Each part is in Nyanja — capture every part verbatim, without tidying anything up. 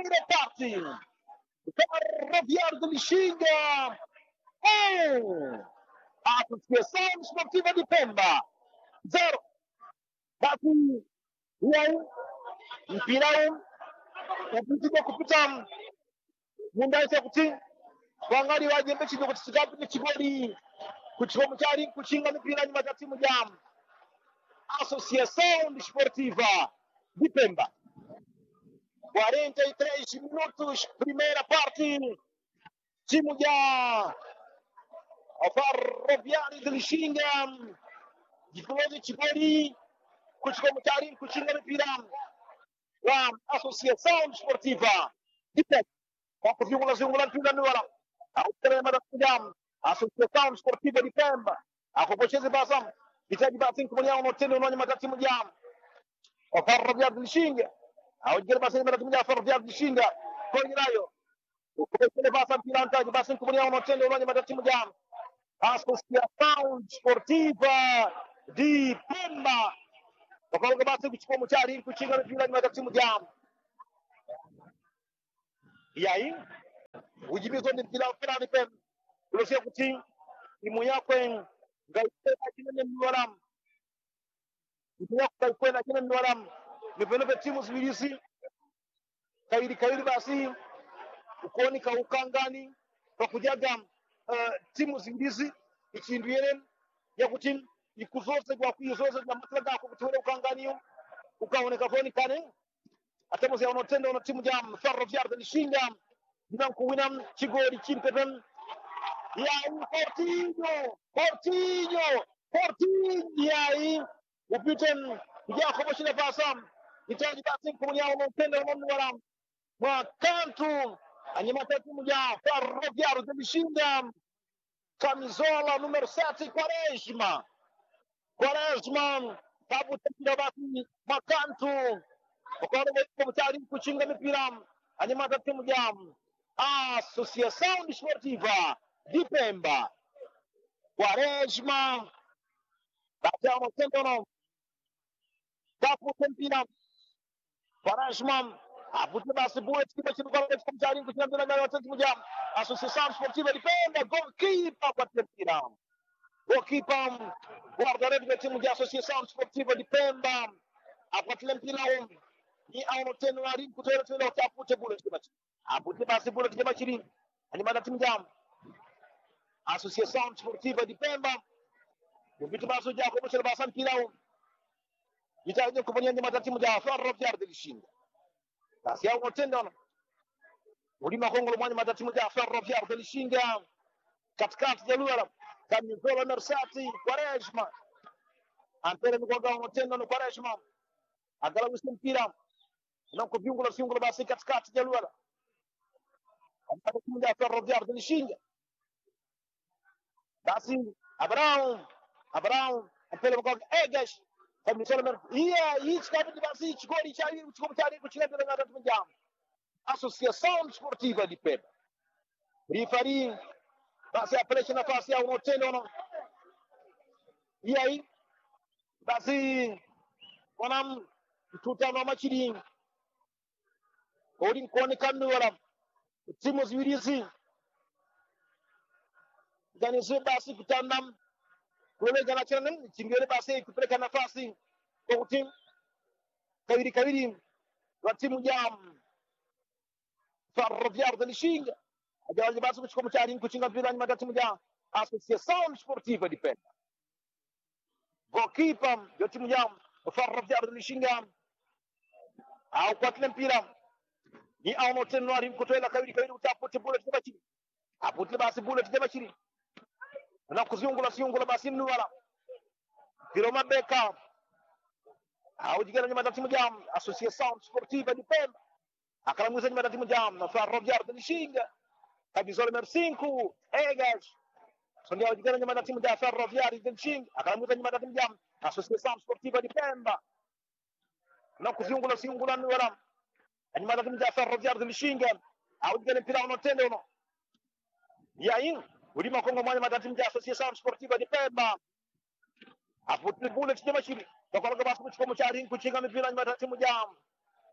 primeira parte. Ferroviário de Lixinga um. Associação Desportiva de Pemba zero. Basi um. Mpira um. Upitwa kupita mundani cha kuti wangali waje mechi ndio kutikapi ni chigoli kuchukua mchari kuchinga mipira ni matatimu jam. Associação Desportiva de Pemba. quarenta e três minutos, primeira parte. Time já Ferroviário de Lixinga de Chigoli kuchukua mchari kuchinga mipira wa Associação Desportiva de Pemba. Kwa kuzungula zungula mpira ni wala au mara kujam Associação Desportiva de Pemba akopocheze basa itaji basi kumania unotendo unanya matatimu jam o Ferroviário de Lixinga au jere basi mara kumania Ferroviário de Lixinga kwa nayo ukopocheze basa mpira ntaji basi kumania unotendo unanya matatimu jam Associação Desportiva de Pemba kwa basi kuchukua mchari kuchinga mpira ni matatimu jam. E aí, o divisor de final final de pé, o seu time, e mulher com gaita aqui no Noram, e mulher com gaita aqui no Noram, me vendo que tínhamos virisi, cair cair basi, o cônica o cangani, para cuidar da tínhamos virisi, e tinduirem, e o time, e kuzosa kwa kuzosa na matlaga kwa kutoa o cangani, o kaoneka cônica né? Até você não tem no time de Ferroviário de Lixinga, não combinam chigori chimpeten. E aí, Portinho, Portinho, Portinho, e aí, o Buten, já como se passa, então de assim como não tem no Noram, mas canto, animata time de Ferroviário de Lixinga, camisola número sete, Quaresma, Quaresma, tá botando basi, macanto. Agora vamos começar a kuchinga mipira animada timu jam Associação Desportiva de Pemba. Quaresma bateu no centro não tapu tempina Quaresma a puta base boa que vai ser agora vamos começar a kuchinga mipira animada timu jam Associação Desportiva de Pemba. Goalkeeper para tempina goalkeeper guarda-redes do time de Associação Desportiva de Pemba a puta tempina ni auno teno ari kutola teno tapu tebule kibachi abuti basi bule kibachi ni ani mada timu jam Associação Desportiva de Pemba bitu baso ja ko bosel basan pilaw itaje ko banyande mada timu ja Ferroviário de Lixinga basi auno teno ulima kongolo mwanya mada timu ja Ferroviário de Lixinga katikati ya lugha kamizola Mersati Quaresma ampere mikoga auno teno no Quaresma agala usimpira não com vínculo vínculo basi katikati ya lugha ambapo timu ya Ferroviário de Lixinga basi Abraão Abraão apela kwa Egas kamisola mer ia hiç kapı basi chigori chali chigori chali kuchila bila nada tumjam Associação Desportiva de Pemba rifari basi apelesha nafasi ya unotendo no e aí basi wanam tutano machiri Odin kone kanu wala timu ziwirizi gani sio basi kutanam wewe gana chana chingere basi kupeleka nafasi kwa timu kawiri kawiri wa timu jam Ferroviário de Lixinga ajaje basi kuchukua mchari kuchinga mpira nyuma ya timu jam Associação Desportiva de Pemba. Goalkeeper ya timu jam Ferroviário de Lixinga au kwa kile mpira ni auno teno ari kutoela kawiri kawiri utapote bullet kibachi apote basi bullet kibachi na kuzungula siungula basi ni wala Kiroma Beka au jigana nyuma timu jam Associação Desportiva de Pemba akalamuza nyuma timu jam na Ferroviário de Lixinga kabizole mer cinco Egas sondia jigana nyuma timu jam Ferroviário de Lixinga akalamuza nyuma timu jam Associação Desportiva de Pemba na kuzungula siungula ni wala animada timu ya Ferroviário de Lixinga au jigana mpira unotendo no yain ulima kongo mwanya matatimu ya Associação Desportiva de Pemba afuti bullet kibachi kwa kwa basi kuchukua mchari kuchinga mpira ni matatimu ya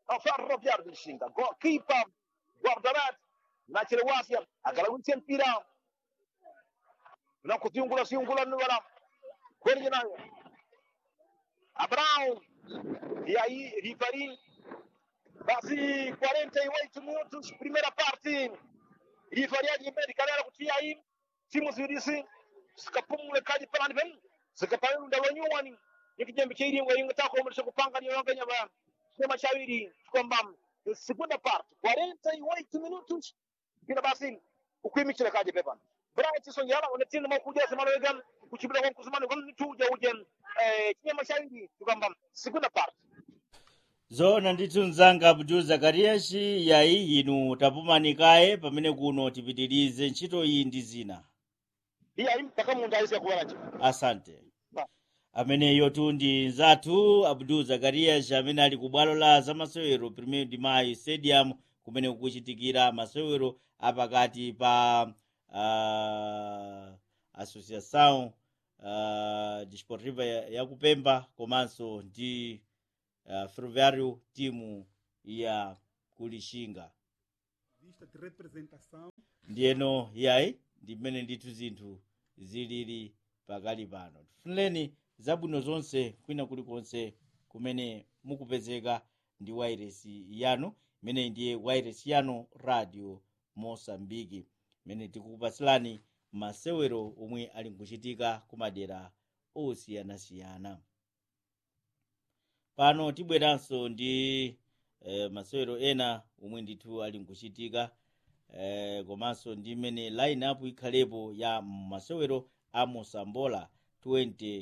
a Ferroviário de Lixinga. Goalkeeper guarda-redes na Chilewásia, aquela que tinha tirado. Não conseguiu um gol assim, um gol no Varam. Coordenado. Abraão. E aí, Rivarim. Quase quarenta e oito minutos, primeira parte. Rivaria de América, galera, que tinha aí. Simos Virisi. Escapou um molecade para lá. Escapou um da Lanyuani. E que tinha que ir em um ataque como se o Panga de Longanya. Chama Chaviri. Combam. Segunda parte, quarenta e oito minutos. Pina Basim. O que me tira cá de Pepan. Bright Sonhara, onde tinha uma cuida semana legal. O time da Kuzmano, quando tu já ujen. Tinha Chaviri. Combam. Segunda parte. Zona ndithu mzanga Abdul Zakariashi yayi inu tapumanikaye pamene kuno tipitirize ntchito iyi ndi zina. Iya mpaka munda ise kuwaraje. Asante. Ameneyo tu ndi nzathu Abdul Zakariashi amene ali ku bwalo la zamasewero Premier de Mayo Stadium kumene kukuchitikira masewero apakati pa uh, Associação uh, Desportiva ya, ya Kupemba komanso ndi Uh, Ferroviário timu ya Kulixinga. Vista de representação. Ndieno yayi ndimene ndithu zinthu zilili pakali pano. Tifunireni zabwino zonse kwina kulikonse kumene mukupezeka ndi wairesi yanu, imene ndiye wairesi yanu Radio Mosambiki, imene tikukupatsirani masewero omwe ali nkuchitika kumadera osiyanasiyana. Pano tibweranso ndi eh, masewero ena omwe ndithu ali nkuchitika eh, komanso ndi imene line up ikhalepo ya masewero a Mosambola twenty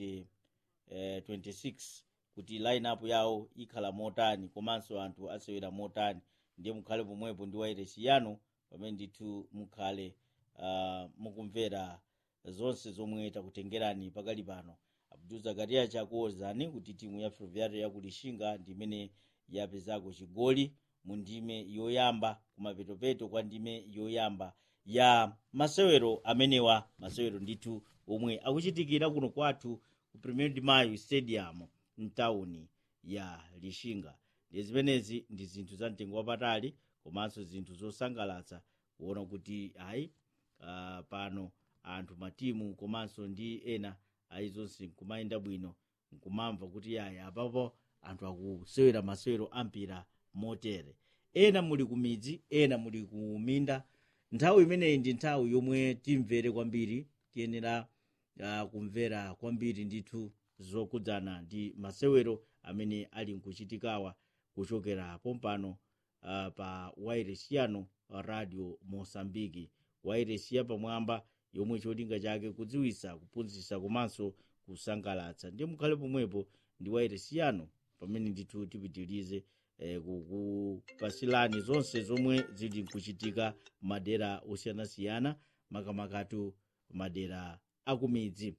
twenty-six kuti line up yawo ikhala motani komanso anthu asewera motani, ndiye mukhale pomwepo ndi wairesi yanu pamene ndithu mukhale uh, mukumvera zonse zomwe takutengerani pakali pano. Abdul Zakariashi chakuwuzani kuti timu ya Ferroviário ya Kulixinga ndimene yapezako chigoli mu ndime yoyamba kumapetopeto kwa ndime yoyamba ya masewero amenewa, masewero ndithu omwe akuchitikira kuno kwathu ku Premier de Mayo Stadium mtawuni ya Lixinga. Ndi zimenezi ndi zinthu za mtengo wapatali komanso zinthu zosangalatsa kuona kuti ayi uh, pano anthu matimu komanso ndi ena aizonse nkumayenda bwino, nkumamva kuti yaya apapo anthu akusewera masewero ampira motere. Ena muli kumidzi, ena muli kuminda. Nthawi imeneyi ndi nthawi yomwe timvere kwambiri, tiyenera uh, kumvera kwambiri ndithu zokudzana ndi masewero amene ali nkuchitikawa kuchokera pompano uh, pa wairesi yanu Radio Mosambiki, wairesi ya pamwamba yomwe cholinga chake kudziwisa, kuphunzitsa komanso kusangalatsa. Ndiye mukhale pomwepo ndi wairesi yanu pamene ndithu tipitirize eh, kukupasilani zonse zomwe zili nkuchitika madera osiyanasiyana, makamakatu madera akumidzi.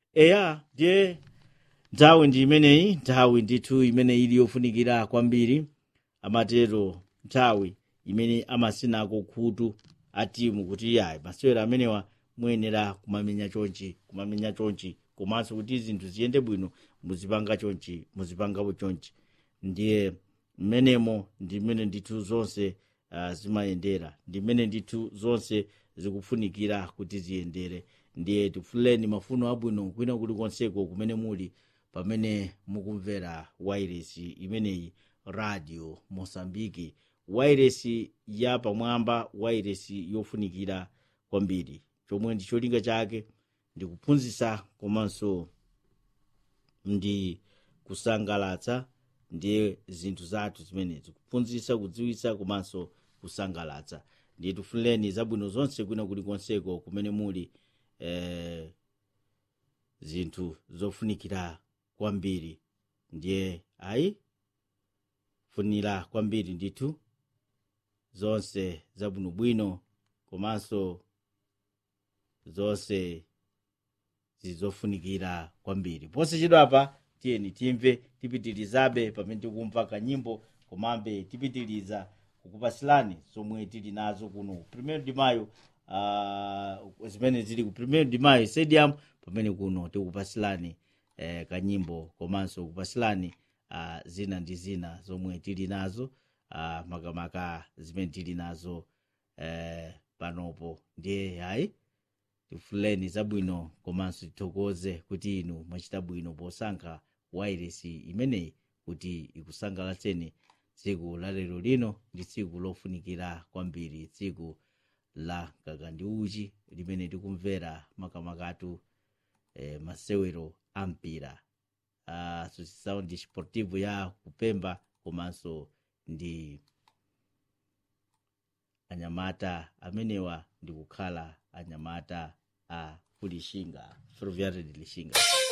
Eya ndiye nthawi ndi imeneyi, nthawi ndithu imene ili yofunikira kwambiri, amatero nthawi imene amasinako khutu a timu kuti yayi masewero amenewa muyenera kumamenya chonchi kumamenya chonchi komanso kuti zinthu ziyende bwino muzipanga chonchi muzipanga chonchi. Ndiye mmenemo ndi mmene ndithu zonse uh, zimayendera, ndi mmene ndithu zonse zikufunikira kuti ziyendere. Ndiye tifuleni mafuno abwino kwina kulikonseko kumene muli pamene mukumvera wairesi imeneyi Radio Mosambiki, wairesi ya pamwamba, wairesi yofunikira kwambiri. Chomwe ndi cholinga chake ndi kuphunzitsa komanso ndi kusangalatsa, ndiye zinthu zathu zimenezi, kuphunzitsa, kudziwitsa komanso kusangalatsa. Ndiye tifuleni zabwino zonse kwina kulikonseko kumene muli eh, zinthu zofunikira kwambiri. Ndiye ayi funira kwambiri ndithu zonse zabwinobwino komanso zonse zizofunikira kwambiri. Posachedwa apa tiyeni timve, tipitirizabe pamene tikumva kanyimbo komambe tipitiriza kukupasilani zomwe tili nazo kuno Premier de Mayo, uh, zimene zili ku Premier de Mayo Stadium pamene kuno tikupasilani eh, kanyimbo komanso kupasilani uh, zina ndi zina zomwe tili nazo uh, makamaka zimene tili nazo eh, panopo ndiye hayi tifuleni zabwino komanso tithokoze kuti inu mwachita bwino posankha wairesi imeneyi kuti ikusangalatseni tsiku la lero lino ndi tsiku lofunikira kwambiri, tsiku la Kaka ndi Uchi limene tikumvera makamakatu eh, masewero ampira uh, Associação Desportivo ya Kupemba komanso ndi anyamata amenewa ndi kukhala anyamata a Kulishinga, Ferroviária de Lishinga.